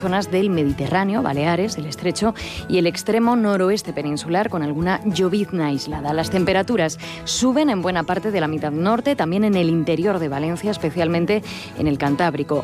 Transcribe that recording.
zonas del Mediterráneo, Baleares, el Estrecho y el extremo noroeste peninsular con alguna llovizna aislada. Las temperaturas suben en buena parte de la mitad norte, también en el interior de Valencia, especialmente en el Cantábrico.